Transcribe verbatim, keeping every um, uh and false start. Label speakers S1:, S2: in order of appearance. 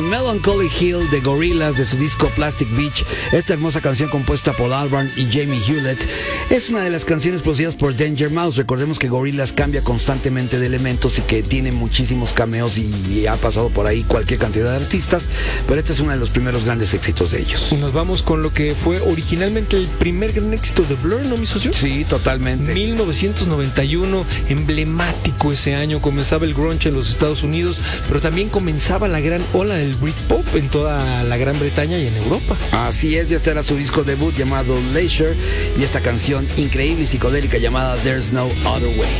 S1: con Melancholy Hill de Gorillaz de su disco Plastic Beach. Esta hermosa canción compuesta por Albarn y Jamie Hewlett es una de las canciones producidas por Danger Mouse. Recordemos que Gorillaz cambia constantemente de elementos y que tiene muchísimos cameos y ha pasado por ahí cualquier cantidad de artistas, pero este es uno de los primeros grandes éxitos de ellos.
S2: Y nos vamos con lo que fue originalmente el primer gran éxito de Blur, ¿no, mi socio?
S1: Sí, totalmente.
S2: mil novecientos noventa y uno, emblemático ese año. Comenzaba el grunge en los Estados Unidos, pero también comenzaba la gran ola del Britpop en toda la Gran Bretaña y en Europa.
S1: Así es, y este era su disco debut llamado Leisure y esta canción increíble y psicodélica llamada There's No Other Way.